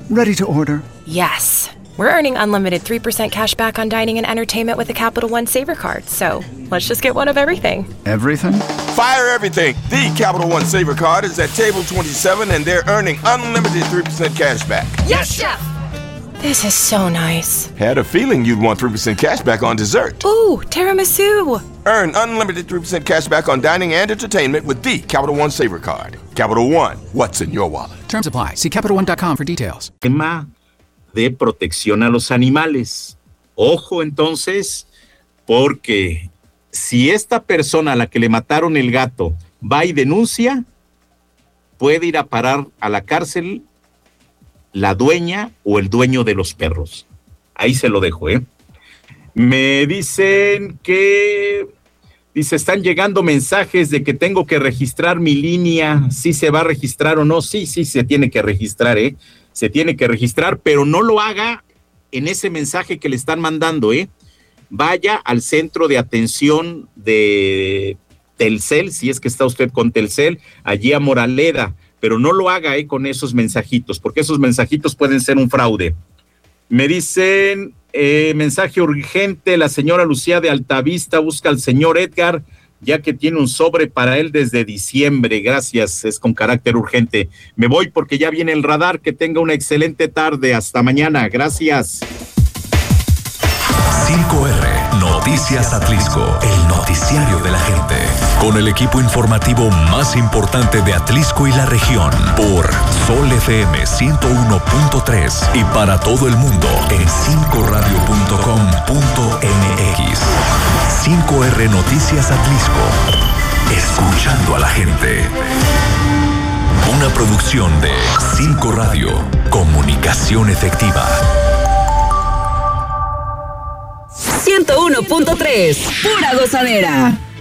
Ready to order. Yes. We're earning unlimited 3% cash back on dining and entertainment with the Capital One Saver Card, so let's just get one of everything. Everything? Fire everything! The Capital One Saver Card is at table 27 and they're earning unlimited 3% cash back. Yes, Chef! This is so nice. Had a feeling you'd want 3% cash back on dessert. Ooh, tiramisu! Earn unlimited 3% cash back on dining and entertainment with the Capital One Saver Card. Capital One, what's in your wallet? Terms apply. See CapitalOne.com for details. Tema de protección a los animales. Ojo entonces, porque si esta persona a la que le mataron el gato va y denuncia, puede ir a parar a la cárcel la dueña o el dueño de los perros. Ahí se lo dejo, ¿eh? Me dicen que... están llegando mensajes de que tengo que registrar mi línea, si se va a registrar o no. Sí, se tiene que registrar, se tiene que registrar, pero no lo haga en ese mensaje que le están mandando, Vaya al centro de atención de Telcel, si es que está usted con Telcel, allí a Moraleda, pero no lo haga, con esos mensajitos, porque esos mensajitos pueden ser un fraude. Me dicen, mensaje urgente, la señora Lucía de Altavista busca al señor Edgar, ya que tiene un sobre para él desde diciembre. Gracias, es con carácter urgente. Me voy porque ya viene el radar. Que tenga una excelente tarde. Hasta mañana. Gracias. 5R Noticias Atlisco, el noticiario de la gente, con el equipo informativo más importante de Atlisco y la región, por Sol FM 101.3 y para todo el mundo en 5radio.com.mx. 5R Noticias Atlisco, escuchando a la gente. Una producción de 5 Radio, comunicación efectiva. 101.3, pura gozadera.